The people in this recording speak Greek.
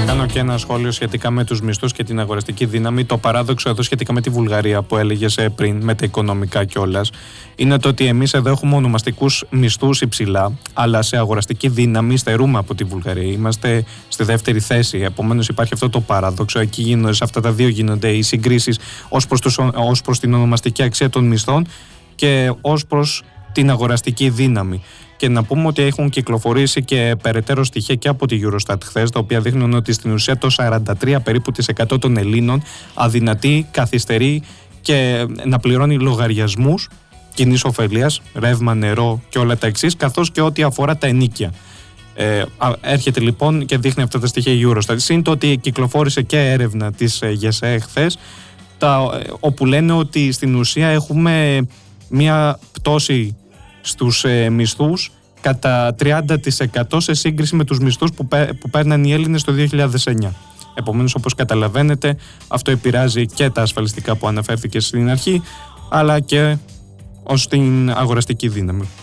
κάνω και ένα σχόλιο σχετικά με τους μισθούς και την αγοραστική δύναμη. Το παράδοξο εδώ σχετικά με τη Βουλγαρία που έλεγες πριν, με τα οικονομικά κιόλας, είναι το ότι εμείς εδώ έχουμε ονομαστικούς μισθούς υψηλά, αλλά σε αγοραστική δύναμη στερούμε από τη Βουλγαρία. Είμαστε στη δεύτερη θέση. Επομένως υπάρχει αυτό το παράδοξο. Εκεί γίνονται, σε αυτά τα δύο γίνονται οι συγκρίσεις ως προς την ονομαστική αξία των μισθών και ως προς την αγοραστική δύναμη. Και να πούμε ότι έχουν κυκλοφορήσει και περαιτέρω στοιχεία και από τη Eurostat χθες, τα οποία δείχνουν ότι στην ουσία το 43 περίπου της 100 των Ελλήνων αδυνατεί, καθυστερεί και να πληρώνει λογαριασμούς κοινής ωφελίας, ρεύμα, νερό και όλα τα εξής, καθώς και ό,τι αφορά τα ενοίκια. Έρχεται λοιπόν και δείχνει αυτά τα στοιχεία η Eurostat. Συν το ότι κυκλοφόρησε και έρευνα της ΓΕΣΕ χθες, όπου λένε ότι στην ουσία έχουμε μια πτώση στους μισθούς κατά 30% σε σύγκριση με τους μισθούς που παίρναν οι Έλληνες το 2009. Επομένως, όπως καταλαβαίνετε, αυτό επηρεάζει και τα ασφαλιστικά που αναφέρθηκε στην αρχή, αλλά και ως την αγοραστική δύναμη.